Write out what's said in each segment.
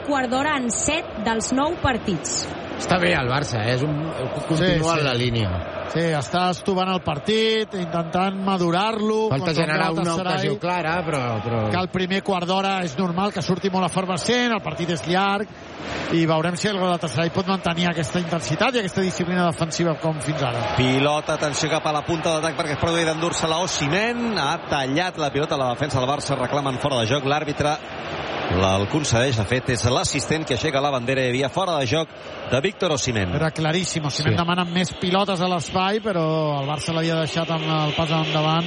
quart d'hora en 7 dels 9 partits. Està bé el Barça, continua en la línia. Sí, està estovant el partit, intentant madurar-lo. Falta generar una ocasió clara, però... Que el primer quart d'hora és normal que surti molt efervescent, el partit és llarg, i veurem si el Galatasaray pot mantenir aquesta intensitat i aquesta disciplina defensiva com fins ara. Pilota, atenció cap a la punta d'atac perquè es produït d'endur-se-la Osimhen. Ha tallat la pilota a la defensa del Barça, reclamen fora de joc. L'àrbitre el concedeix, de fet és l'assistent que aixeca la bandera. Hi havia fora de joc de Víctor Osimhen. Era claríssim, Osimhen demana més pilotes a l'espai, però el Barça l'havia deixat amb el pas endavant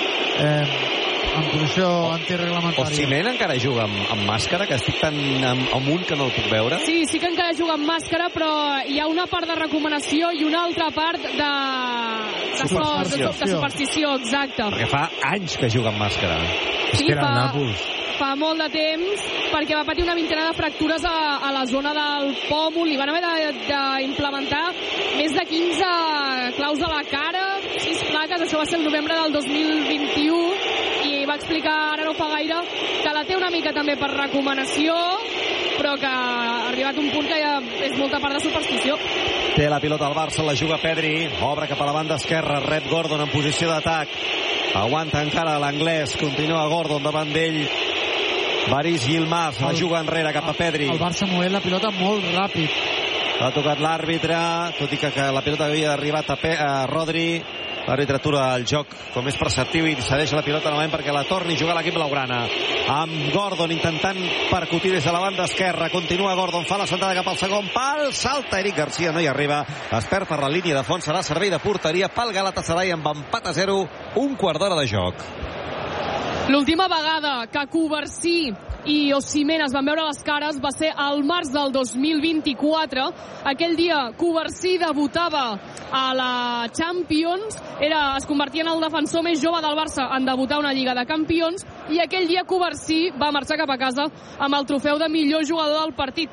en posició antireglamentària. Osimhen encara juga amb màscara, que estic tan amunt que no el puc veure. Sí que encara juga amb màscara, però hi ha una part de recomanació i una altra part de superstició, exacte. Perquè fa anys que juga amb màscara. Sí, fa molt de temps, perquè va patir una vintena de fractures a la zona del pòmul. Li van haver d'implementar més de 15 claus a la cara, 6 plaques. Això va ser el novembre del 2021, i va explicar ara no fa gaire que la té una mica també per recomanació, però que ha arribat un punt que ja és molta part de superstició. Té la pilota al Barça, la juga Pedri, obre cap a la banda esquerra, rep Gordon en posició d'atac, aguanta encara l'anglès, continua Gordon davant d'ell, Baris Yilmaz, la juga enrere cap a Pedri. El Barça movent la pilota molt ràpid. Ha tocat l'àrbitre, tot i que la pilota havia arribat a Rodri. L'àrbitre atura el joc com és perceptiu i cedeix la pilota novament perquè la torni a jugar l'equip blaugrana. Amb Gordon intentant percutir des de la banda esquerra. Continua Gordon, fa la centrada cap al segon pal, salta Eric Garcia, no hi arriba, es perd per la línia de fons, serà servei de porteria pel Galatasaray amb empat a 0, un quart d'hora de joc. L'última vegada que Cubarsí i Osimhen es van veure les cares va ser al març del 2024. Aquell dia Cubarsí debutava a la Champions, es convertia en el defensor més jove del Barça en debutar una Lliga de Campions, i aquell dia Cubarsí va marxar cap a casa amb el trofeu de millor jugador del partit.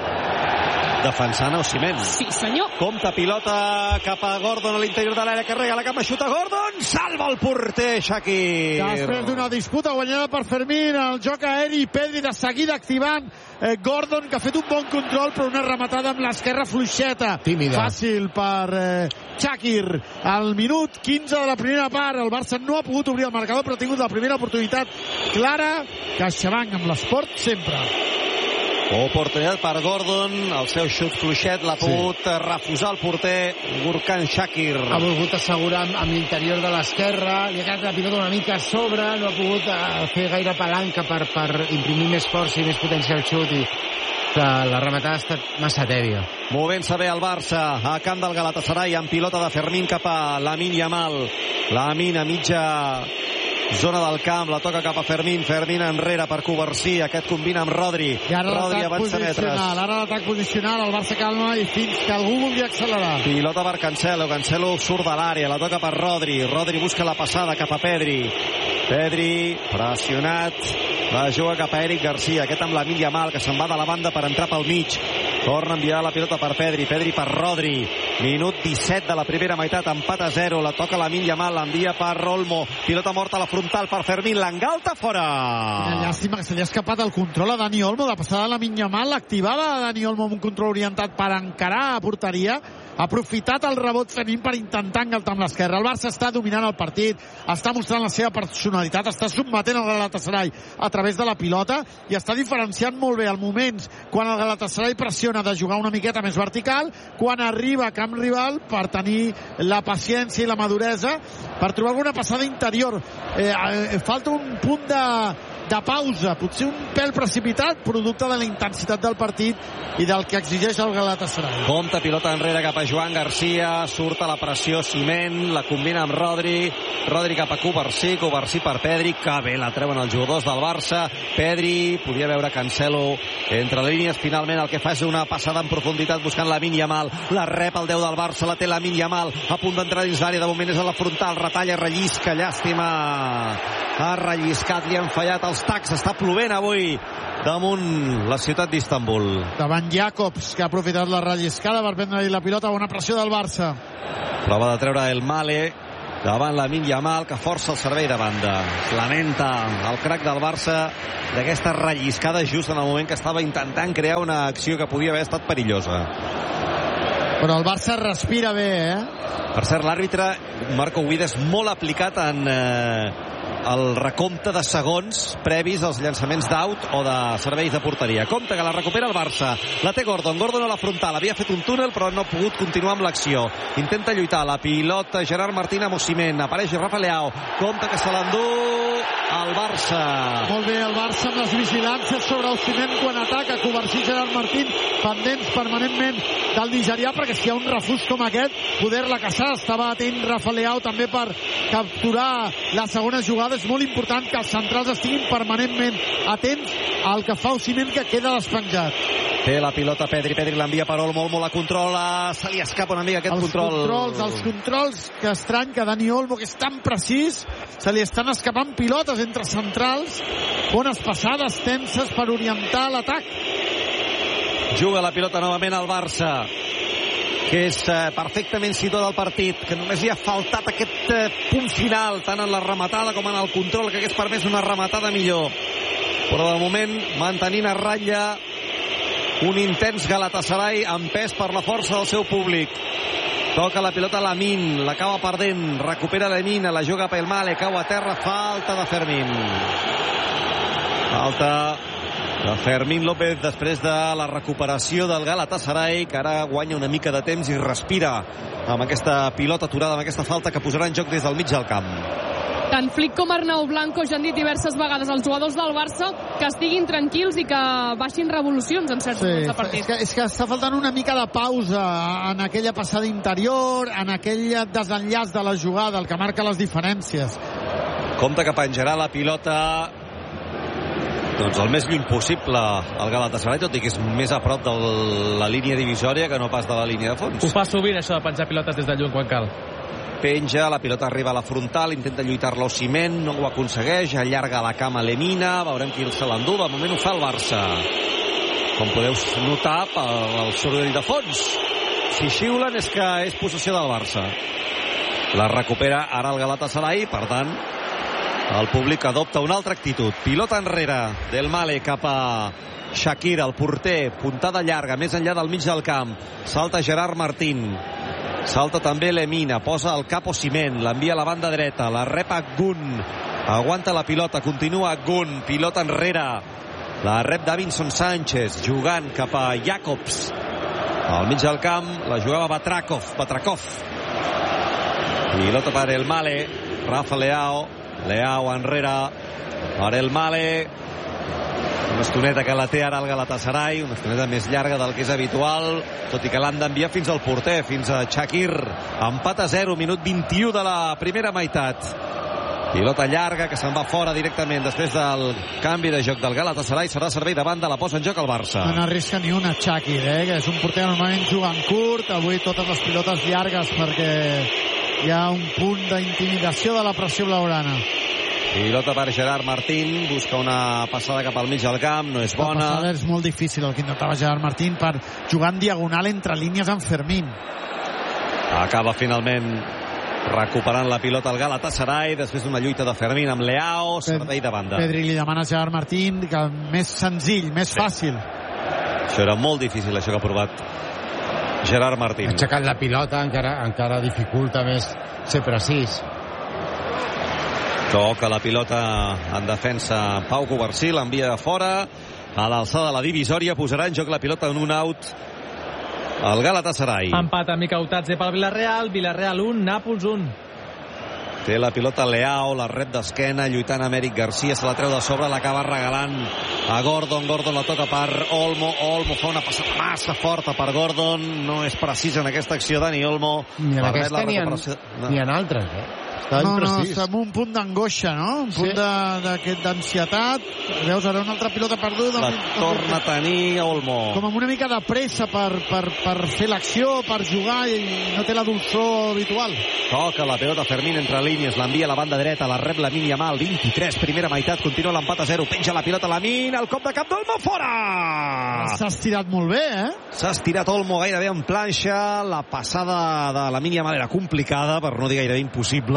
Defensant a Osimhen. Sí, senyor. Compte pilota cap a Gordon a l'interior de l'àrea, carrega la cama, xuta Gordon, salva el porter Shaqiri. Després d'una disputa guanyada per Fermín, el joc aeri, Pedri de seguida activant Gordon, que ha fet un bon control, però una rematada amb l'esquerra fluixeta. Tímida. Fàcil per Shaqiri. Al minut 15 de la primera part, el Barça no ha pogut obrir el marcador, però ha tingut la primera oportunitat clara. CaixaBank amb l'esport sempre. Oportunitat per Gordon, el seu xut fluixet l'ha pogut refusar el porter Gurkan Shaqiri. Ha volgut assegurar amb l'interior de l'esquerra, li ha quedat la pilota una mica a sobre, no ha pogut fer gaire palanca per imprimir més força i més potència al xut, i la rematada ha estat massa tèbia. Movent-se bé el Barça a camp del Galatasaray amb pilota de Fermín cap a Lamine Yamal. Lamine a mitja zona del camp, la toca cap a Fermín enrere per Cubarsí, aquest combina amb Rodri. Rodri avança metres. Ara l'atac posicional, el Barça calma i fins que algú vulgui accelerar. Pilota per Cancelo surt de l'àrea, la toca per Rodri busca la passada cap a Pedri pressionat, la juga cap a Eric Garcia, aquest amb Lamine Yamal que se'n va de la banda per entrar pel mig, torna a enviar la pilota per Pedri per Rodri, minut 17 de la primera meitat, empat a 0, la toca Lamine Yamal, l'envia per Olmo, pilota morta a la frontal per Fermín, l'engalta fora. Una llàstima que se li ha escapat el control a Dani Olmo, la passada de Lamine Yamal l'activava a Dani Olmo amb un control orientat per encarar a porteria, ha aprofitat el rebot Fermín per intentar engaltar amb l'esquerra. El Barça està dominant el partit, està mostrant la seva personalitat, està sotmetent el Galatasaray a través de la pilota i està diferenciant molt bé els moments quan el Galatasaray pressiona de jugar una miqueta més vertical, quan arriba a camp rival per tenir la paciència i la maduresa per trobar alguna passada interior. Falta un punt de pausa, potser un pèl precipitat, producte de la intensitat del partit i del que exigeix el Galatasaray. Compte pilota enrere cap a Joan Garcia, surt a la pressió Osimhen, la combina amb Rodri cap a Cubarsí per Pedri, que bé la treuen els jugadors del Barça. Pedri, podia veure Cancelo entre línies, finalment el que fa és una passada en profunditat buscant Lamine Yamal, la rep el 10 del Barça, la té Lamine Yamal, a punt d'entrar dins l'àrea, de moment és a la frontal, retalla, rellisca, llàstima, ha relliscat, li han fallat els tacs, està plovent avui damunt la ciutat d'Istanbul. Davant Jacobs, que ha aprofitat la relliscada per prendre la pilota, bona pressió del Barça. Prova de treure el Male, davant Lamine Yamal, que força el servei de banda. Es lamenta el crac del Barça d'aquesta relliscada just en el moment que estava intentant crear una acció que podia haver estat perillosa. Però el Barça respira bé, Per cert, l'àrbitre Marco Guides molt aplicat en el recompte de segons previs als llançaments d'out o de serveis de porteria. Compte que la recupera el Barça. La té Gordon a la frontal. Havia fet un túnel però no ha pogut continuar amb l'acció. Intenta lluitar. La pilota Gerard Martín amb Osimhen. Apareix Rafa Leao. Compte que se l'endú el Barça. Molt bé el Barça amb les vigilàncies sobre Osimhen quan ataca. Covarsí, Gerard Martín pendents permanentment del nigerià, perquè si hi ha un refús com aquest, poder-la caçar. Estava atent Rafa Leao també per capturar la segona jugada. És molt important que els centrals estiguin permanentment atents al que fa Osimhen, que queda despenjat. Té la pilota Pedri l'envia per Olmo la controla, se li escapa una mica aquest control. Els controls, que estrany que Dani Olmo, que és tan precís, se li estan escapant pilotes entre centrals. Bones passades tenses per orientar l'atac. Juga la pilota novament al Barça, que és perfectament situat al partit, que només li ha faltat aquest punt final, tant en la rematada com en el control, que hagués permès una rematada millor. Però de moment mantenint a ratlla un intens Galatasaray empès per la força del seu públic. Toca la pilota Lamine, l'acaba perdent, recupera Lamine, la juga pel Male, cau a terra, falta de Fermín. Falta de Fermín López després de la recuperació del Galatasaray, que ara guanya una mica de temps i respira amb aquesta pilota aturada, amb aquesta falta que posarà en joc des del mig del camp. Tant Flick com Arnau Blanco ja han dit diverses vegades als jugadors del Barça que estiguin tranquils i que baixin revolucions en certs moments de partit. És que està faltant una mica de pausa en aquella passada interior, en aquell desenllaç de la jugada, el que marca les diferències. Compte que penjarà la pilota doncs el més lluny possible el Galatasaray, tot i que és més a prop de la línia divisòria que no pas de la línia de fons. Ho fa sovint, això de penjar pilotes des de lluny quan cal. Penja, la pilota arriba a la frontal, intenta lluitar-la Osimhen, no ho aconsegueix, allarga la cama Lemina, veurem qui se l'endú. De moment ho fa el Barça, com podeu notar pel soroll de fons. Si xiulen és que és possessió del Barça. La recupera ara el Galatasaray, per tant el públic adopta una altra actitud. Pilota enrere del Male cap a Shakir, el porter, puntada llarga més enllà del mig del camp. Salta Gerard Martín, salta també Lemina, posa el cap Osimhen, l'envia a la banda dreta, la rep Gun, aguanta la pilota, continua Gun, pilota enrere, la rep Davinson Sánchez, jugant cap a Jacobs, al mig del camp la jugava Batrakov, pilota per el Male, Rafa Leao enrere per el Male, una estoneta que la té ara el Galatasaray, una estoneta més llarga del que és habitual, tot i que l'han d'enviar fins al porter, fins a Shakir. Empat a 0, minut 21 de la primera meitat. Pilota llarga que se'n va fora directament després del canvi de joc del Galatasaray. Serà servei de banda, la posa en joc el Barça. No n'arrisca ni una Shakir, que és un porter que normalment juga en curt. Avui totes les pilotes llargues perquè hi ha un punt d'intimidació de la pressió blaugrana. Pilota per Gerard Martín, busca una passada cap al mig del camp, no és bona. La passada és molt difícil el que intentava Gerard Martín per jugar en diagonal entre línies amb Fermín. Acaba finalment recuperant la pilota el Galatasaray després d'una lluita de Fermín amb Leao, servei de banda. Pedri li demana a Gerard Martín que més senzill, més fàcil. Això era molt difícil, això que ha provat Gerard Martín. Aixecant la pilota encara dificulta més ser precís. Toca la pilota en defensa Pau Covarsí, l'envia de fora a l'alçada de la divisòria, posarà en joc la pilota en un out el Galatasaray. Empat a Mica Utadze pel Villarreal 1, Nàpols 1. Té la pilota Leao, la rep d'esquena, lluitant amb Eric Garcia, se la treu de sobre, l'acaba regalant a Gordon la toca per Olmo fa una passada massa forta per Gordon, no és precís en aquesta acció Dani Olmo. Ni en aquesta ni en altres, No, està en un punt d'angoixa, no? Un punt d'ansietat. Veus, ara una altra pilota perduda. La torna a tenir Olmo. Com amb una mica de pressa per fer l'acció, per jugar, i no té la dolçor habitual. Toca la pilota Fermín entre línies, l'envia a la banda dreta, la rep Lamine Yamal, 23, primera meitat, continua l'empat a 0, penja la pilota Lamine, el cop de cap d'Olmo, fora! S'ha estirat molt bé, S'ha estirat Olmo gairebé en planxa, la passada de Lamine Yamal era complicada, per no dir gairebé impossible,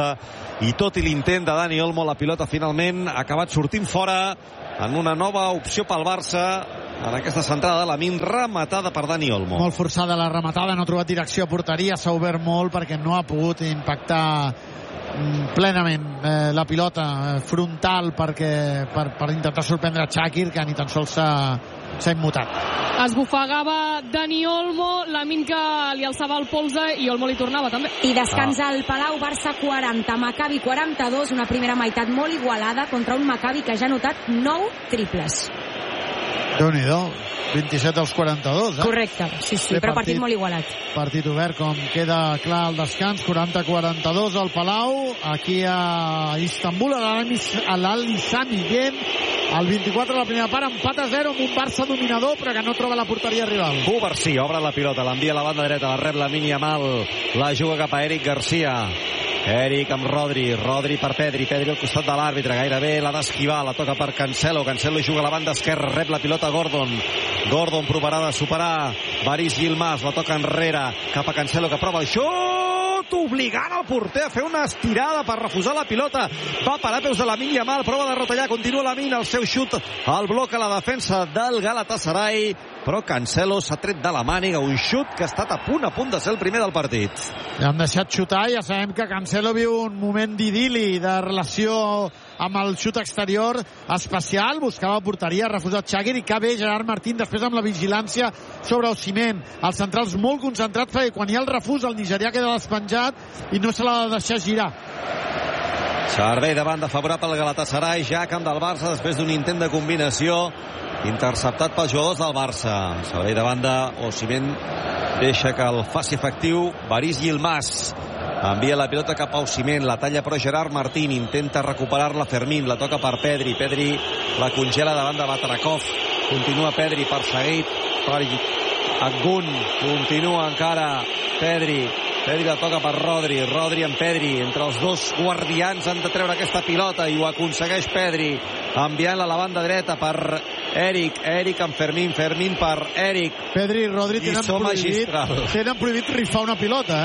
Barça, i tot i l'intent de Dani Olmo, la pilota finalment ha acabat sortint fora en una nova opció pel Barça, en aquesta centrada de Lamine, rematada per Dani Olmo. Molt forçada la rematada, no ha trobat direcció a porteria, s'ha obert molt perquè no ha pogut impactar plenament la pilota frontal per intentar sorprendre Shaqiri, que ni tan sols s'ha immutat. Esbufegava Dani Olmo, Lamine que li alçava el polze i Olmo li tornava també. I descansa el Palau, Barça 40, Maccabi 42, una primera meitat molt igualada contra un Maccabi que ja ha notat 9 triples. Déu-n'hi-do, 27 als 42, eh? Correcte, sí, però partit molt igualat. Partit obert, com queda clar al descans, 40-42 al Palau, aquí a Istanbul, a l'Al-Sami Game, el 24 de la primera part, empat a 0 amb un Barça dominador, però que no troba la porteria rival. Covarsí obre la pilota, l'envia a la banda dreta, la rep Lamine Yamal, la juga cap a Eric Garcia. Eric amb Rodri per Pedri al costat de l'àrbitre, gairebé l'ha d'esquivar, la toca per Cancelo juga a la banda esquerra, rep la pilota Gordon provarà de superar Baris Yilmaz, la toca enrere cap a Cancelo, que prova el xut, obligant el porter a fer una estirada per refusar la pilota, va parar peus de Lamine Yamal, prova de retallar, continua Lamine, el seu xut al bloc a la defensa del Galatasaray, però Cancelo s'ha tret de la màniga un xut que ha estat a punt de ser el primer del partit. Ja han deixat xutar, ja sabem que Cancelo viu un moment d'idili de relació amb el xut exterior especial, buscava porteria, ha refusat Shaqiri, que bé Gerard Martín després amb la vigilància sobre Osimhen, els centrals molt concentrats, perquè quan hi ha el refús el nigerià queda despenjat i no se l'ha de deixar girar. Servei de banda favorable al Galatasaray, ja a camp del Barça, després d'un intent de combinació interceptat pels jugadors del Barça. Servei de banda, Osimhen deixa que el faci efectiu Baris Yilmaz. Envia la pilota cap a Osimhen, la talla però Gerard Martín, intenta recuperar-la Fermín, la toca per Pedri la congela davant de Batrakov, continua Pedri perseguit per Agun, continua encara Pedri la toca per Rodri amb Pedri, entre els dos guardians han de treure aquesta pilota i ho aconsegueix Pedri, enviant-la a la banda dreta per Eric amb Fermín per Eric. Pedri i Rodri tenen prohibit rifar una pilota,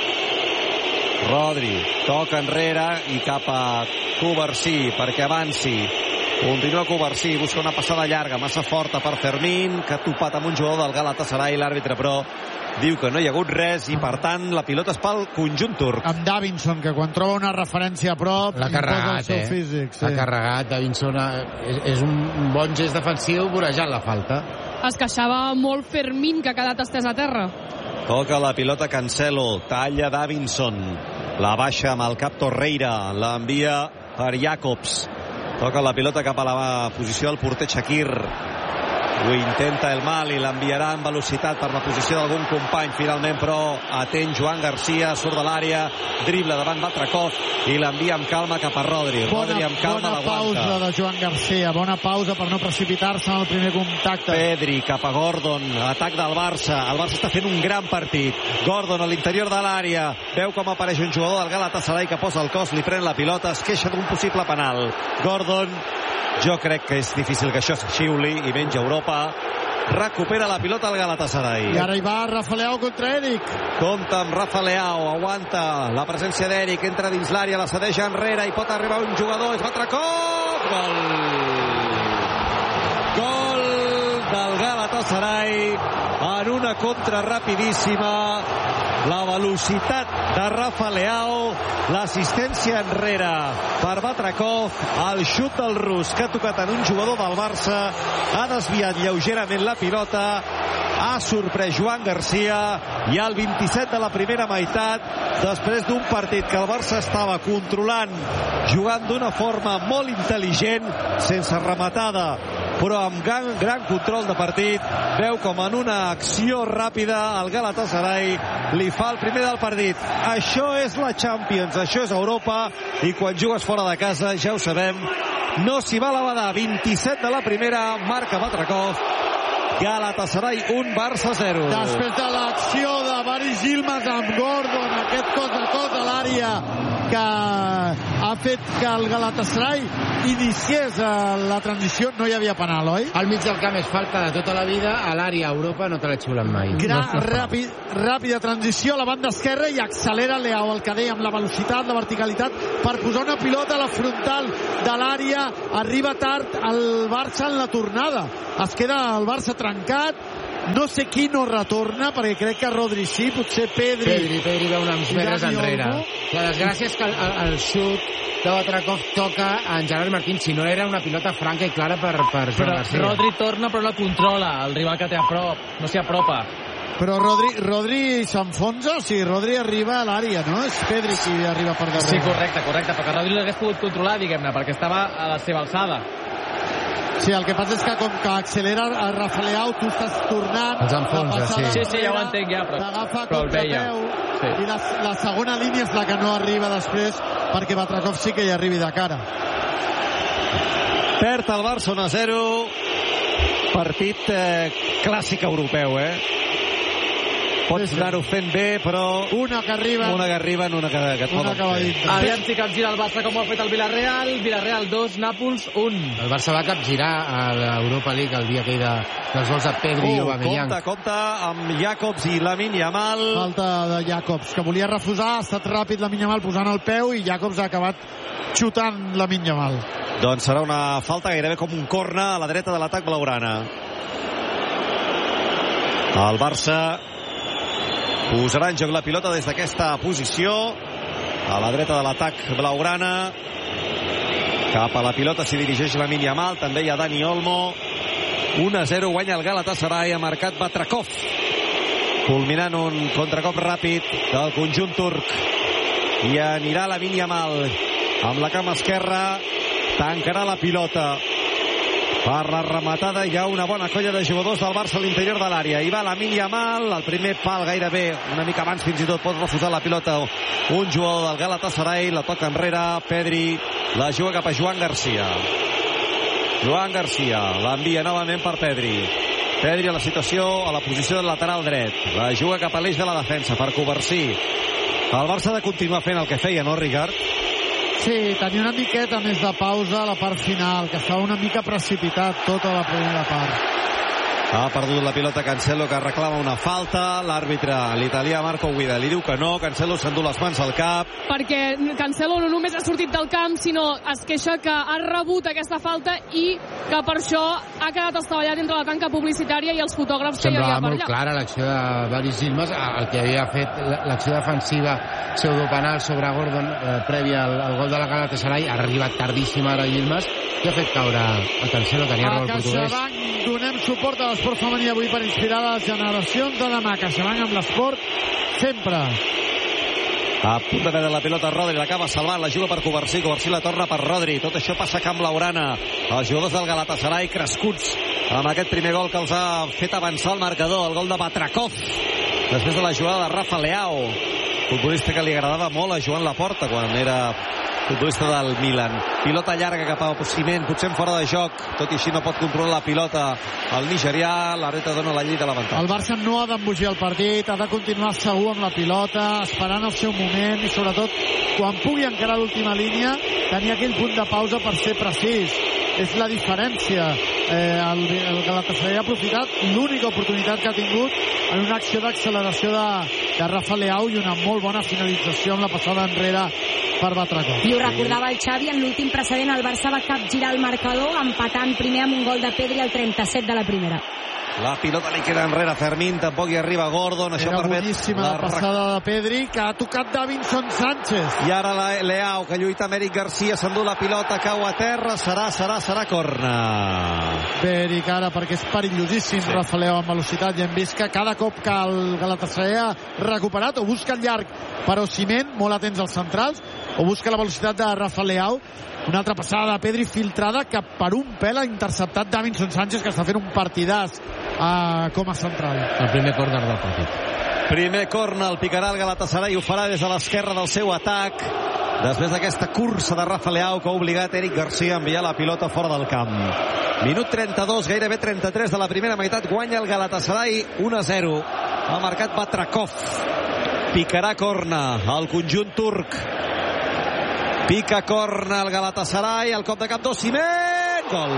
Rodri toca enrere i cap a Covarsí perquè avanci. Continua Covarsí, busca una passada llarga, massa forta per Fermín, que ha topat amb un jugador del Galatasaray, l'àrbitre però diu que no hi ha hagut res i per tant la pilota és pel conjunt turc. Amb Davinson, que quan troba una referència a prop l'ha carregat, el seu físic. Sí. L'ha carregat, Davinson és un bon gest defensiu vorejant la falta. Es queixava molt Fermín, que ha quedat estès a terra. Toca la pilota Cancelo, talla Davinson, la baixa amb el cap Torreira, l'envia per Jacobs, toca la pilota cap a la posició del porter Shaqiri, ho intenta el Mali, l'enviarà en velocitat per la posició d'algun company, finalment però atent Joan Garcia, surt de l'àrea, dribla davant Batrakov i l'envia amb calma cap a Rodri amb calma l'aguanta. Bona pausa de Joan Garcia, bona pausa per no precipitar-se en el primer contacte. Pedri cap a Gordon, atac del Barça, el Barça està fent un gran partit, Gordon a l'interior de l'àrea, veu com apareix un jugador del Galatasaray que posa el cos, li pren la pilota, es queixa d'un possible penal. Gordon, jo crec que és difícil que això xiuli i menys Europa, recupera la pilota al Galatasaray. I ara hi va Rafa Leao contra Eric. Compta amb Rafa Leao, aguanta la presència d'Eric, entra dins l'àrea, la cedeix enrere i pot arribar un jugador, és Batrakov, gol del Galatasaray en una contra rapidíssima, la velocitat de Rafa Leao, l'assistència enrere per Batrakov, el xut del rus que ha tocat en un jugador del Barça, ha desviat lleugerament la pilota, ha sorprès Joan Garcia i al 27 de la primera meitat, després d'un partit que el Barça estava controlant, jugant d'una forma molt intel·ligent, sense rematada, però amb gran control de partit, veu com en una acció ràpida el Galatasaray li fa el primer del partit. Això és la Champions, això és Europa, i quan jugues fora de casa, ja ho sabem, no s'hi va a la badar. 27 de la primera, marca Batrakov, Galatasaray 1, Barça 0. Després de l'acció de Baris Yilmaz amb Gordon, aquest cos a cos a l'àrea que ha fet que el Galatasaray iniciés la transició no hi havia penal, oi? Al mig del camp és falta de tota la vida, a l'àrea a Europa no te la xiulen mai. Ràpida transició a la banda esquerra i accelera Leao, el que deia, amb la velocitat, la verticalitat, per posar una pilota a la frontal de l'àrea. Arriba tard el Barça en la tornada. Es queda el Barça trencat. No sé qui no retorna, perquè crec que Rodri sí, potser Pedri veu uns metres enrere. La desgràcia és que el xut de Batracov toca en Gerard Martín, si no era una pilota franca i clara per Joan Garcia. Rodri torna però la controla, el rival que té a prop, no s'hi apropa. Però Rodri s'enfonsa, o sigui, Rodri arriba a l'àrea, no? És Pedri qui arriba per darrere. Sí, correcte, perquè Rodri l'hagués pogut controlar, diguem-ne, perquè estava a la seva alçada. Sí, el que passa és que com que accelera a Rafa Leao, tu estàs tornant. Els enfonsa, sí, ja ho entenc, ja, t'agafa a contrapeu. Sí. I la segona línia és la que no arriba després, perquè Batracov sí que hi arribi de cara. Perd el Barça 1-0. Partit clàssic europeu, Pots anar-ho fent bé, però... Una que arriba en una que et poden fer. Aviam si capgira el Barça com ho ha fet el Villarreal 2, Nàpols 1. El Barça va capgirar a l'Europa League el dia aquell dels gols de Pedri i Aubameyang. Compte amb Jacobs i Lamine Yamal. Falta de Jacobs, que volia refusar, ha estat ràpid Lamine Yamal posant el peu i Jacobs ha acabat xutant Lamine Yamal. Doncs serà una falta gairebé com un corna a la dreta de l'atac blaugrana. El Barça posarà en joc la pilota des d'aquesta posició a la dreta de l'atac blaugrana. Cap a la pilota s'hi dirigeix Lamine Yamal, també hi ha Dani Olmo. 1-0 guanya el Galatasaray, ha marcat Batracov, culminant un contracop ràpid del conjunt turc. I anirà Lamine Yamal amb la cama esquerra, tancarà la pilota. Per la rematada hi ha una bona colla de jugadors del Barça a l'interior de l'àrea. Hi va Lamine Yamal, el primer pal gairebé, una mica abans fins i tot pot refusar la pilota un jugador del Galatasaray, la toca enrere Pedri, la juga cap a Joan Garcia. Joan Garcia l'envia novament per Pedri. Pedri a la situació, a la posició del lateral dret. La juga cap a l'eix de la defensa per Covarsí. El Barça ha de continuar fent el que feia, no, Ricard? Sí, tenia una miqueta més de pausa a la part final, que estava una mica precipitat tota la primera part. Ha perdut la pilota Cancelo, que reclama una falta. L'àrbitre, l'italià Marco Guida, li diu que no. Cancelo s'endú les mans al cap. Perquè Cancelo no només ha sortit del camp, sinó es queixa que ha rebut aquesta falta i que per això ha quedat estavellat entre la tanca publicitària i els fotògrafs que hi havia per allà. Semblava molt clara l'acció de David Yilmaz, el que havia fet l'acció defensiva pseudopenal sobre Gordon prèvia al gol de la Galatasaray. Ha arribat tardíssima ara Yilmaz i ha fet caure a Cancelo, tenia raó el portuguès. A CaixaBank donem suport a l'esport femení avui per inspirar les generacions de demà. CaixaBank amb l'esport sempre. A punt de perdre la pilota Rodri, l'acaba salvant, la juga per Covarsí la torna per Rodri. Tot això passa a Camp Blaugrana. Els jugadors del Galatasaray crescuts amb aquest primer gol que els ha fet avançar el marcador, el gol de Batracov després de la jugada de Rafa Leao, futbolista que li agradava molt a Joan Laporta quan era futbolista del Milan. Pilota llarga cap a Osimhen, potser en fora de joc, tot i així no pot controlar la pilota el nigerià. L'àrbitre dona la llei de l'avantatge. El Barça no ha d'embogir el partit, ha de continuar segur amb la pilota, esperant el seu moment i sobretot quan pugui encarar l'última línia tenir aquell punt de pausa per ser precís. És la diferència. El Galatasaray ha aprofitat l'única oportunitat que ha tingut en una acció d'acceleració de Rafa Leao i una molt bona finalització amb la passada enrere per Batracov. I ho recordava el Xavi, en l'últim precedent el Barça va capgirar el marcador empatant primer amb un gol de Pedri al 37 de la primera. La pilota li queda enrere a Fermín, tampoc hi arriba Gordon. Això era permet boníssima la passada de Pedri, que ha tocat Davinson Sánchez. I ara Leao, que lluita amb Eric Garcia, s'endú la pilota, cau a terra, serà corna. Bé, Eric, ara, perquè és perillosíssim, sí. Rafa Leao amb velocitat, i hem vist que cada cop que el Galatasaray ha recuperat, o busca el llarg per Osimhen, molt atents als centrals, o busca la velocitat de Rafa Leao. Una altra passada de Pedri filtrada que per un pèl ha interceptat Davinson Sánchez, que està fent un partidàs com a central. El primer córner del partit. Primer córner, el picarà el Galatasaray, ho farà des de l'esquerra del seu atac, després d'aquesta cursa de Rafa Leao que ha obligat Eric Garcia a enviar la pilota fora del camp. Minut 32, gairebé 33 de la primera meitat, guanya el Galatasaray 1-0. Ha marcat Batracov. Picarà córner al conjunt turc. Pica corna el Galatasaray, el cop de cap d'Osimhen, gol.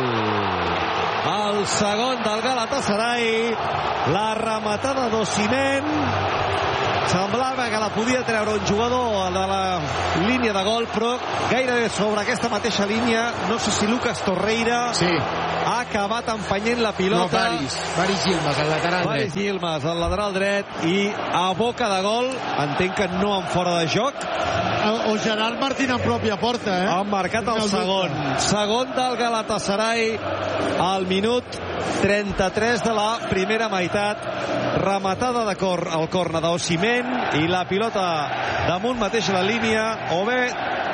El segon del Galatasaray, la rematada d'Osimhen, semblava que la podia treure un jugador de la línia de gol, però gairebé sobre aquesta mateixa línia, no sé si Lucas Torreira ha acabat empenyent la pilota. No, Baris Yilmaz, el lateral dret. Baris Yilmaz, el lateral dret, i a boca de gol, entenc que no en fora de joc. O Gerard Martín en pròpia porta, Han marcat el segon. Segon del Galatasaray al minut 33 de la primera meitat. Rematada de al corna d'Osimhen i la pilota damunt mateix la línia. O bé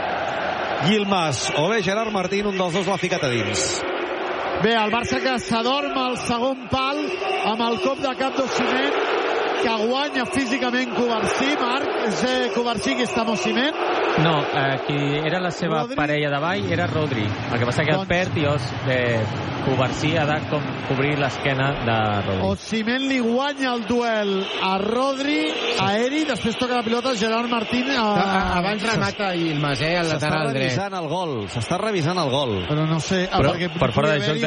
Yilmaz o bé Gerard Martín, un dels dos l'ha ficat a dins. Bé, el Barça que s'adorm al segon pal amb el cop de cap d'Osimhen, que guanya físicament Covarsí. Marc, és Covarsí qui està amb Osimhen? No, qui era la seva parella davall era Rodri. El que passa que el perd i Covarsí ha de cobrir l'esquena de Rodri. Osimhen li guanya el duel a Rodri, aeri, després toca la pilota Gerard Martín. Abans remata Yilmaz, el lateral dret. S'està revisant el gol. Però no sé... Per fora de joc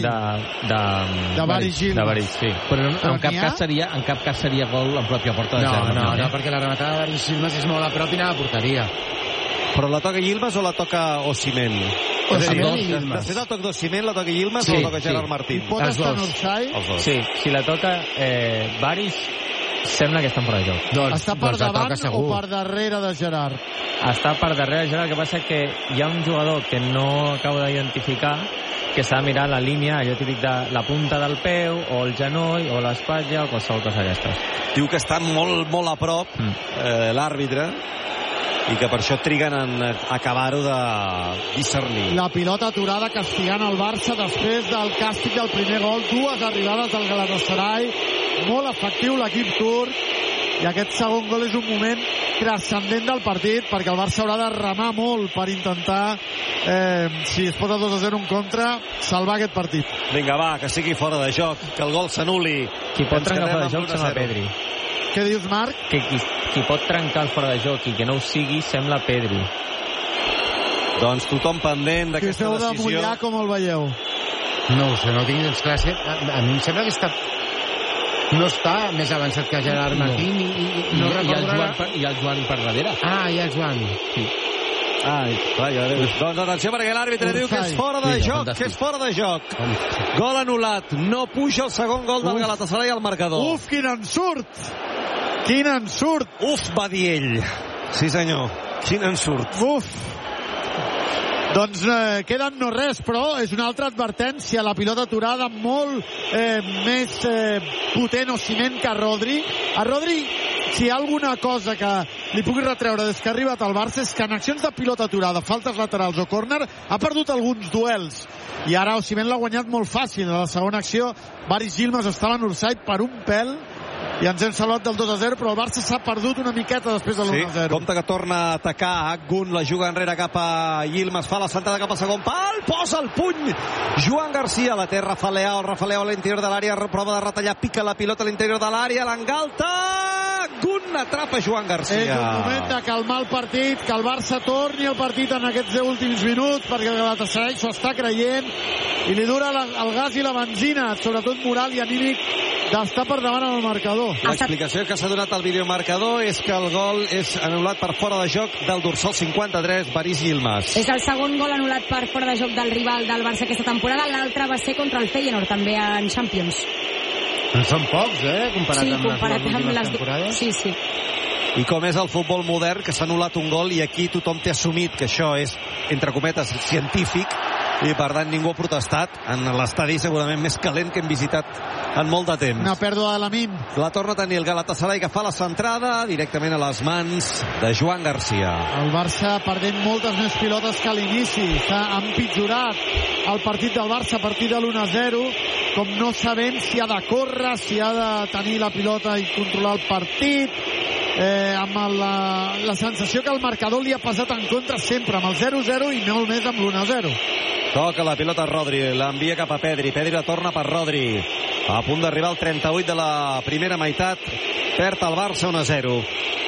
de Baris Yilmaz. Sí. Però en cap cas seria gol en pròpia porta de Gerard Martín. No, perquè la rematada de Baris Yilmaz és molt a prop i anava a porteria. Però la toca Yilmaz o la toca Osimhen? Osimhen i Yilmaz. Després la toca d'Osimhen, la toca Yilmaz o la toca Gerard Martín? Pot estar en offside? Sí, si la toca Baris, sembla que està en fora de joc. Està per davant o per darrere de Gerard? Està per darrere de Gerard, el que passa que hi ha un jugador que no acabo d'identificar, que s'ha de mirar la línia, allò típic de la punta del peu, o el genoll, o l'espatlla, o qualsevol cosa d'aquestes. Diu que està molt, molt a prop l'àrbitre, i que per això triguen en acabar-ho de discernir. La pilota aturada castigant el Barça després del càstig del primer gol. Dues arribades del Galatasaray, molt efectiu l'equip turc, i aquest segon gol és un moment transcendent del partit, perquè el Barça haurà de remar molt per intentar, si es posa 2-0 en contra, salvar aquest partit. Vinga, va, que sigui fora de joc, que el gol s'anul·li. Qui pot trencar fora de joc sembla Pedri. Què dius, Marc? Que qui pot trencar el fora de joc i que no ho sigui sembla Pedri. Doncs tothom pendent d'aquesta decisió. Qui feu de mullar, com el veieu? No ho sé, no tinc gens clar. A mi em sembla que no està més avançat que Gerard Martín i el Joan per darrere. I el Joan. Sí. Doncs atenció, perquè l'àrbitre diu que és fora de joc, que és fora de joc. Gol anul·lat, no puja el segon gol del Galatasaray al marcador. Uf, quin ensurt! Quin ensurt! Uf, va dir ell. Sí, senyor, quin ensurt. Uf! Doncs queden no res, però és una altra advertència. La pilota aturada molt més potent Osimhen que Rodri. A Rodri, si hi ha alguna cosa que li pugui retreure des que ha arribat al Barça, és que en accions de pilota aturada, faltes laterals o córner, ha perdut alguns duels. I ara Osimhen l'ha guanyat molt fàcil. A la segona acció, Baris Yilmaz estava en offside per un pèl i ens hem salvat del 2-0, però el Barça s'ha perdut una miqueta després de l'1-0. Sí, compte que torna a atacar Gun, la juga enrere cap a Yilmaz, fa la sentada cap al segon pal, posa el puny Joan Garcia, la té Rafa Leao a l'interior de l'àrea, prova de retallar, pica la pilota a l'interior de l'àrea, l'engalta, Gun atrapa Joan Garcia. És un moment de calmar el partit, que el Barça torni al partit en aquests 10 últims minuts, perquè el Galatasaray s'ho està creient i li dura el gas i la benzina, sobretot moral i anímic, d'estar per davant en el marcador. L'explicació que s'ha donat al videomarcador és que el gol és anul·lat per fora de joc del dorsal 53, Baris Yilmaz. És el segon gol anul·lat per fora de joc del rival del Barça aquesta temporada. L'altre va ser contra el Feyenoord, també en Champions. Són pocs, comparat amb les temporades. Sí. I com és el futbol modern, que s'ha anul·lat un gol i aquí tothom té assumit que això és, entre cometes, científic, i per tant ningú ha protestat en l'estadi segurament més calent que hem visitat en molt de temps. Una pèrdua de l'Amin. La torna a tenir el Galatasaray, que fa la centrada directament a les mans de Joan Garcia. El Barça perdent moltes més pilotes que a l'inici. S'ha empitjorat el partit del Barça a partir de l'1-0, com no sabem si ha de córrer, si ha de tenir la pilota i controlar el partit, amb la sensació que el marcador li ha passat en contra sempre, amb el 0-0 i molt més amb l'1-0. Toca la pilota Rodri, l'envia cap a Pedri la torna per Rodri, a punt d'arribar al 38 de la primera meitat, perd el Barça 1-0.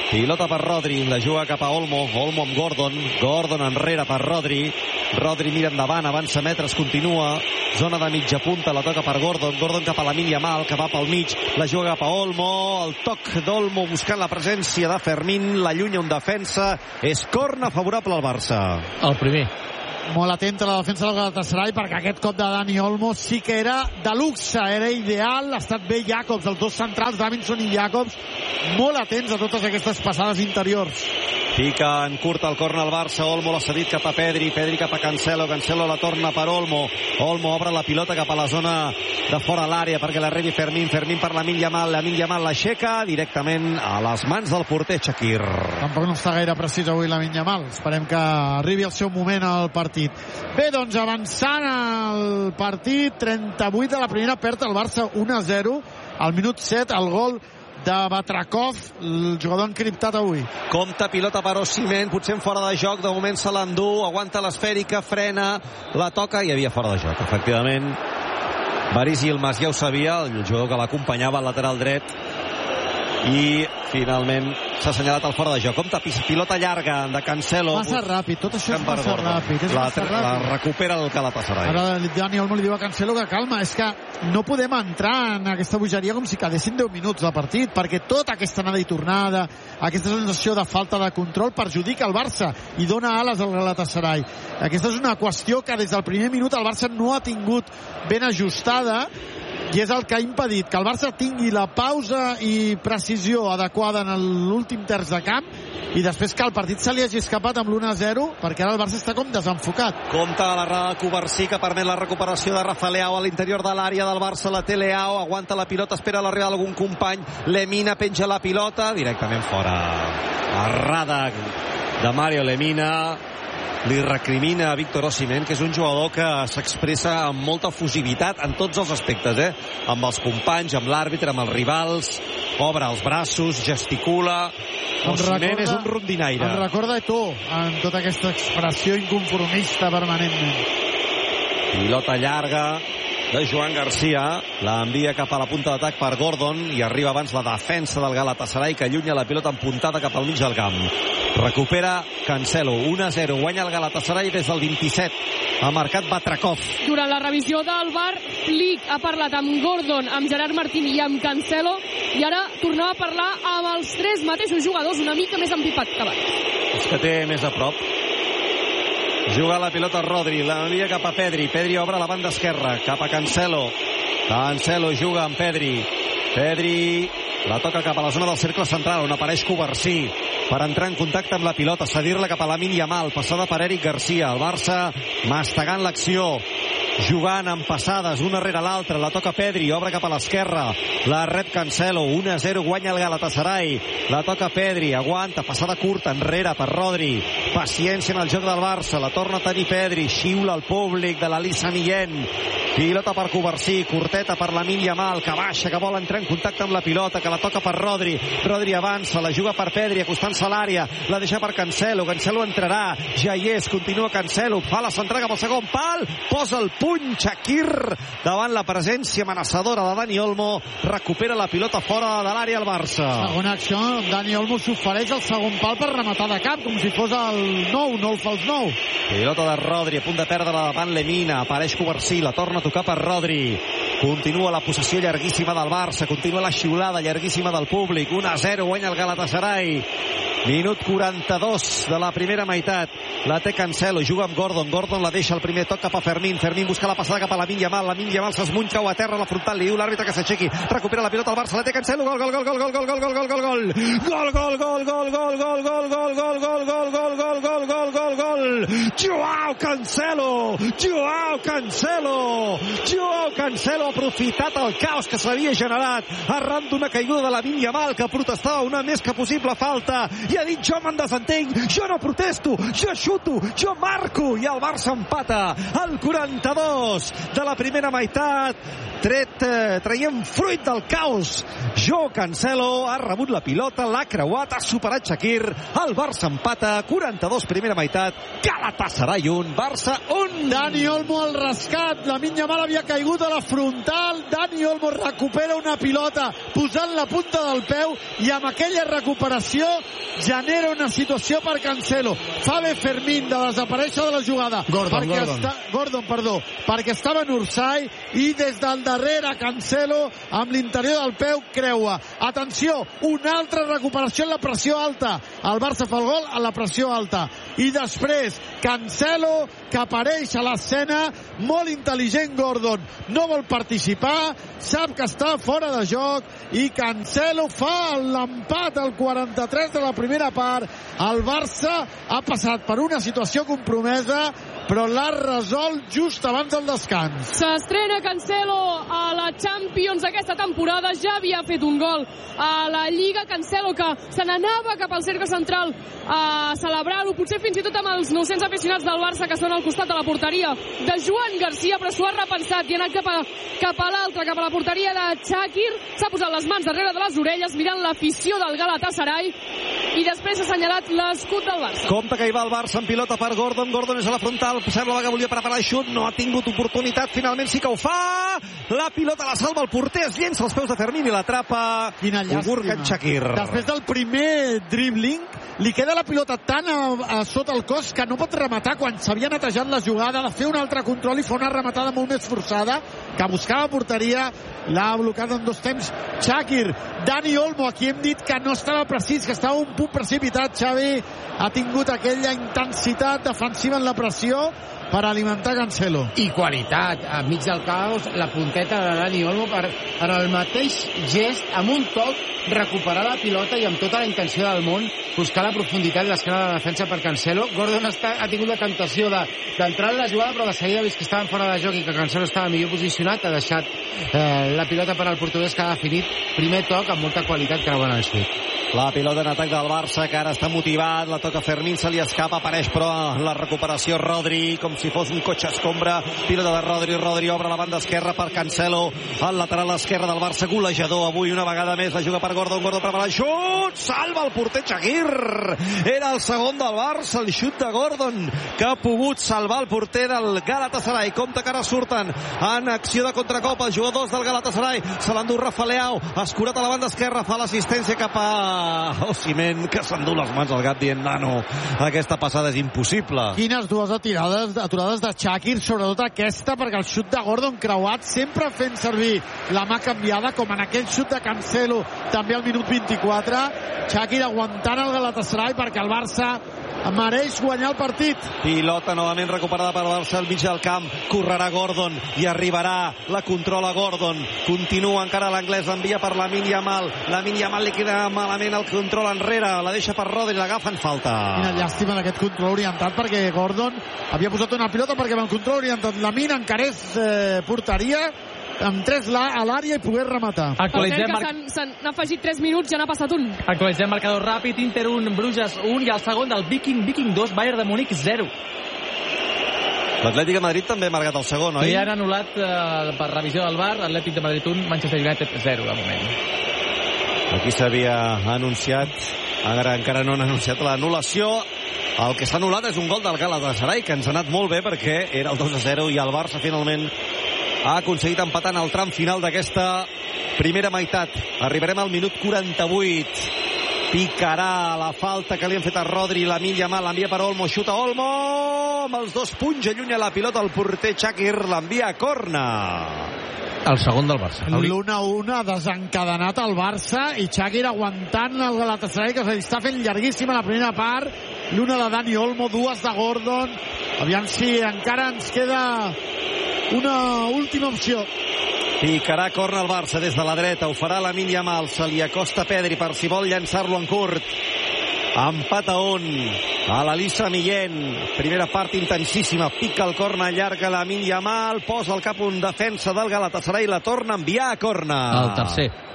Pilota per Rodri, la juga cap a Olmo amb Gordon enrere per Rodri mira endavant, avança metres, continua, zona de mitja punta, la toca per Gordon cap a Lamine Yamal, que va pel mig, la juga cap a Olmo, el toc d'Olmo buscant la presència de Fermín, l'allunya un defensa, és corna favorable al Barça. El primer. Molt atenta la defensa del Galatasaray, perquè aquest cop de Dani Olmo sí que era de luxe, era ideal. Ha estat bé Jacobs, els dos centrals, Davinson i Jacobs, molt atents a totes aquestes passades interiors. Pica en curt el corna al Barça, Olmo l'ha cedit cap a Pedri cap a Cancelo la torna per Olmo obre la pilota cap a la zona de fora l'àrea perquè la rebi Fermín per Lamine Yamal l'aixeca directament a les mans del porter Shaqir. Tampoc no està gaire precís avui Lamine Yamal, esperem que arribi el seu moment al partit. Bé, doncs avançant al partit, 38 de la primera, perd el Barça 1-0, al minut 7 el gol de Batrakov, el jugador encriptat avui. Compta pilota per Osimhen, potser en fora de joc, de moment se l'endú, aguanta l'esfèrica, frena, la toca, i hi havia fora de joc, efectivament. Baris Yilmaz ja ho sabia, el jugador que l'acompanyava al lateral dret, i finalment s'ha assenyalat el fora de joc. Compte pilota llarga de Cancelo. Massa ràpid, tot això és massa ràpid. La recupera el Galatasaray. Ara Dani Olmo li diu a Cancelo que calma, és que no podem entrar en aquesta bogeria com si quedessin 10 minuts de partit, perquè tota aquesta anada i tornada, aquesta sensació de falta de control perjudica el Barça i dona ales al Galatasaray. Aquesta és una qüestió que des del primer minut el Barça no ha tingut ben ajustada, i és el que ha impedit que el Barça tingui la pausa i precisió adequada en l'últim terç de camp, i després que el partit se li hagi escapat amb l'1-0, perquè ara el Barça està com desenfocat. Compta l'errada de Cubarsí, que permet la recuperació de Rafa Leao a l'interior de l'àrea del Barça. La té Leao, aguanta la pilota, espera l'arribada d'algun company, Lemina penja la pilota directament fora. Errada de Mario Lemina, li recrimina a Víctor Osimhen, que és un jugador que s'expressa amb molta fusivitat en tots els aspectes, amb els companys, amb l'àrbitre, amb els rivals, obre els braços, gesticula. Osimhen és un rondinaire. Em recorda Eto'o en tota aquesta expressió inconformista permanentment. Pilota llarga de Joan Garcia, l'envia cap a la punta d'atac per Gordon, i arriba abans la defensa del Galatasaray, que allunya la pilota empuntada cap al mig del camp. Recupera Cancelo, 1-0, guanya el Galatasaray des del 27, ha marcat Batrakov. Durant la revisió del VAR, Flick ha parlat amb Gordon, amb Gerard Martín i amb Cancelo, i ara tornava a parlar amb els tres mateixos jugadors, una mica més empipat que abans. És que té més a prop. Juga la pilota Rodri, l'envia cap a Pedri obre la banda esquerra, cap a Cancelo juga amb Pedri la toca cap a la zona del cercle central, on apareix Cubarsí per entrar en contacte amb la pilota, cedir-la cap a Lamine Yamal, passada per Eric Garcia. El Barça mastegant l'acció, jugant amb passades una rere l'altra, la toca Pedri, obre cap a l'esquerra, la rep Cancelo, 1-0, guanya el Galatasaray, la toca Pedri, aguanta, passada curta enrere per Rodri, paciència en el joc del Barça, la torna a tenir Pedri, xiula el públic de l'Elisa Millén, pilota per Cubarsí, curteta per Lamine Yamal, que baixa, que vol entrar en contacte amb la pilota, que la toca per Rodri avança, la juga per Pedri, acostant-se a l'àrea, la deixa per Cancelo entrarà, ja hi és, continua Cancelo, fa la centrada cap al segon pal, posa el puny Shaqir davant la presència amenaçadora de Dani Olmo, recupera la pilota fora de l'àrea al Barça. Segona acció, Dani Olmo s'ofereix al segon pal per rematar de cap, com si fos el 9, no el fa els 9. Pilota de Rodri, a punt de perdre davant Lemina, apareix Cubarsí, la torna a tocar per Rodri, continua la possessió llarguíssima del Barça, continua la xiulada llarguíssima del públic, 1-0, guanya el Galatasaray. Minut 42 de la primera meitat, la té Cancelo, juga amb Gordon la deixa el primer toc cap a Fermín busca la passada cap a Lamine Yamal s'esmuny, cau a terra, la frontal, li diu l'àrbitre que s'aixequi, recupera la pilota al Barça, la té Cancelo, gol Joao Cancelo ha aprofitat el caos que s'havia generat arran d'una caiguda de Lamine Yamal, que protestava una més que possible falta, i ha dit jo me'n desentenc, jo no protesto, jo xuto, jo marco, i el Barça empata al 42 de la primera meitat. Traiem fruit del caos. Joao Cancelo ha rebut la pilota, l'ha creuat, ha superat Shaqir, el Barça empata, 42 primera meitat, Galatasaray 1, Barça 1. Dani Olmo al rescat, Lamine Yamal havia caigut a la frontal, Dani Olmo recupera una pilota posant la punta del peu i amb aquella recuperació genera una situació per Cancelo. Fa bé Fermín de desaparèixer de la jugada. Gordon, perquè estava en Ursay i des del darrere Cancelo amb l'interior del peu creua. Atenció, una altra recuperació en la pressió alta. El Barça fa el gol a la pressió alta. I després Cancelo, que apareix a l'escena, molt intel·ligent Gordon, no vol participar, sap que està fora de joc i Cancelo fa l'empat al 43 de la primera part. El Barça ha passat per una situació compromesa, però l'ha resolt just abans del descans. S'estrena Cancelo a la Champions aquesta temporada, ja havia fet un gol a la Lliga. Cancelo, que se n'anava cap al cercle central a celebrar-ho, potser fins i tot amb els 900 aficionats del Barça que són al costat de la porteria de Joan Garcia, però s'ho ha repensat i ha anat cap a l'altra, cap a la porteria de Shaqir. S'ha posat les mans darrere de les orelles mirant l'afició del Galatasaray i després ha assenyalat l'escut del Barça. Compte que hi va el Barça en pilota per Gordon. Gordon és a la frontal, sembla que volia preparar el xut, no ha tingut oportunitat, finalment sí que ho fa, la pilota la salva el porter, es llença als peus de Fermín i l'atrapa Gurkan Shaqir. Després del primer dribbling li queda la pilota tan a sota el cos que no pot rematar quan s'havia netejat la jugada, de fer un altre control i fa una rematada molt més forçada, que buscava porteria, l'ha blocat en dos temps Shaqir. Dani Olmo, aquí hem dit que no estava precís, que estava un punt precipitat. Xavi ha tingut aquella intensitat defensiva en la pressió per alimentar Cancelo. I qualitat, enmig del caos, la punteta de Dani Olmo per en el mateix gest, amb un toc, recuperar la pilota i amb tota la intenció del món buscar la profunditat i l'esquena de la defensa per Cancelo. Gordon ha tingut la tentació d'entrar en la jugada, però de seguida ha vist que estaven fora de joc i que Cancelo estava millor posicionat, ha deixat la pilota per al portuguès, que ha definit primer toc amb molta qualitat creuant el xut. La pilota en atac del Barça, que ara està motivat, la toca Fermín, se li escapa, apareix però la recuperació Rodri, com si fos un cotxe escombra, pilota de Rodri obre la banda esquerra per Cancelo, al lateral esquerre del Barça, golejador avui una vegada més, la juga per Gordon prepara el xut, salva el porter Shaqir, era el segon del Barça, el xut de Gordon, que ha pogut salvar el porter del Galatasaray. Compte que ara surten en acció de contracop els jugadors del Galatasaray, se l'endú Rafa Leao, escurat a la banda esquerra, fa l'assistència cap a Osimhen, que s'endú les mans al gat dient, nano, aquesta passada és impossible. Quines dues aturades de Shaqir, sobretot aquesta, perquè el xut de Gordon creuat, sempre fent servir la mà canviada, com en aquell xut de Cancelo també al minut 24. Shaqir aguantant el Galatasaray perquè el Barça mereix guanyar el partit. Pilota novament recuperada per Barça al mig del camp, correrà Gordon i arribarà, la controla Gordon, continua encara l'anglès, l'envia per Lamine Yamal li queda malament el control enrere, la deixa per Rodri, l'agafen, falta. Quina llàstima d'aquest control orientat, perquè Gordon havia posat una pilota perquè amb el control orientat Lamine encarés porteria amb 3 a l'àrea i pogués rematar. S'han afegit 3 minuts, ja n'ha passat un. Actualitzem marcador ràpid, Inter 1, Bruges 1 i el segon del Viking 2, Bayern de Múnich 0. L'Atlètic de Madrid també ha marcat el segon, oi? I han anul·lat per revisió del VAR, Atlètic de Madrid 1, Manchester United 0 de moment. Aquí s'havia anunciat, encara no han anunciat l'anul·lació. El que s'ha anul·lat és un gol del Galatasaray, que ens ha anat molt bé perquè era el 2-0 i el Barça finalment ha aconseguit empatar en el tram final d'aquesta primera meitat. Arribarem al minut 48. Picarà la falta que li han fet a Rodri, Lamine Yamal l'envia per Olmo, xuta Olmo amb els 2 punys, allunya la pilota el porter Shaqir, l'envia a córner. El segon del Barça. L'1-1 ha desencadenat el Barça i Shaqir aguantant el Galatasaray, que s'està fent llarguíssima la primera part. L'una de Dani Olmo, 2 de Gordon. Aviam si encara ens queda una última opció. Picarà corna el Barça des de la dreta, ho farà Lamine Yamal, se li acosta Pedri per si vol llançar-lo en curt. Empat a 1 a l'Elisa Millén, primera part intensíssima, pica el corna llarga Lamine Yamal, posa el cap un defensa del Galatasaray i la torna a enviar a corna. El tercer.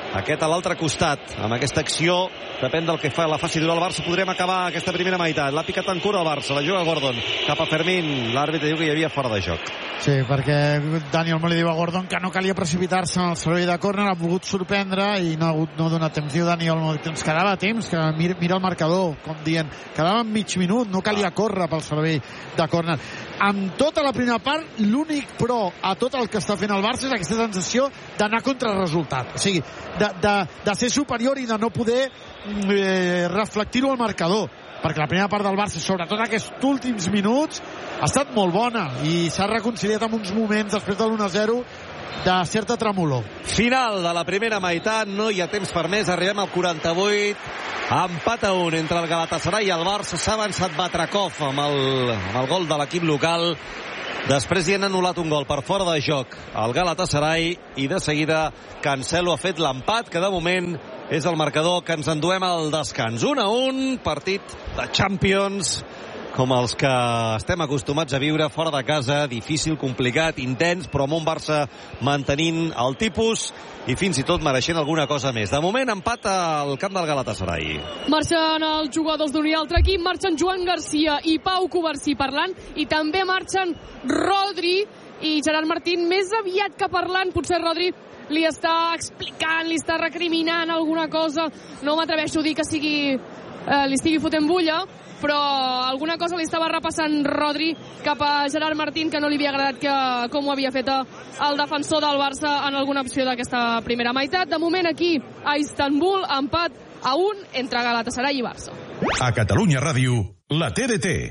aquest a l'altre costat. Amb aquesta acció, depèn del que la faci durar el Barça, podrem acabar aquesta primera meitat. L'ha picat en cura el Barça, la juga Gordon cap a Fermín, l'àrbitre diu que hi havia fora de joc. Sí, perquè Dani Olmo li diu a Gordon que no calia precipitar-se en el servei de córner, ha volgut sorprendre i no ha donat temps. Diu Dani Olmo que ens quedava temps, que mira el marcador, com dient, quedava mig minut, no calia córrer pel servei de córner. Amb tota la primera part, l'únic pro a tot el que està fent el Barça és aquesta sensació d'anar contra el resultat. O sigui, de ser superior i de no poder reflectir-ho al marcador, perquè la primera part del Barça, sobretot aquests últims minuts, ha estat molt bona i s'ha reconciliat amb uns moments després de l'1-0 de certa tremolor. Final de la primera meitat, no hi ha temps per més, arribem al 48, empat a 1 entre el Galatasaray i el Barça. S'ha avançat Batrakov amb el gol de l'equip local. Després hi han anul·lat un gol per fora de joc al Galatasaray i de seguida Cancelo ha fet l'empat, que de moment és el marcador que ens enduem al descans. 1-1, partit de Champions com els que estem acostumats a viure fora de casa, difícil, complicat, intens, però amb un Barça mantenint el tipus i fins i tot mereixent alguna cosa més. De moment, empat al camp del Galatasaray. Marxen els jugadors d'un i altre equip, marxen Joan Garcia i Pau Covarsí parlant, i també marxen Rodri i Gerard Martín, més aviat que parlant. Potser Rodri li està explicant, li està recriminant alguna cosa. No m'atreveixo a dir que li estigui fotent bulla, però alguna cosa li estava repassant Rodri cap a Gerard Martín, que no li havia agradat com ho havia fet el defensor del Barça en alguna opció d'aquesta primera meitat. De moment aquí a Istanbul, empat a 1 entre Galatasaray i Barça. A Catalunya Ràdio, la TDT.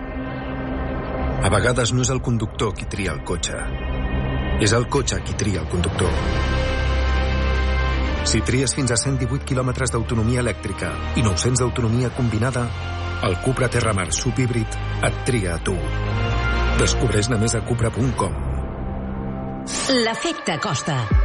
A vegades no és el conductor qui tria el cotxe, és el cotxe qui tria el conductor. Si tries fins a 118 km d'autonomia elèctrica i 900 d'autonomia combinada, el Cupra Terramar subhíbrid et tria a tu. Descobreix-ne més a cupra.com. L'efecte Costa.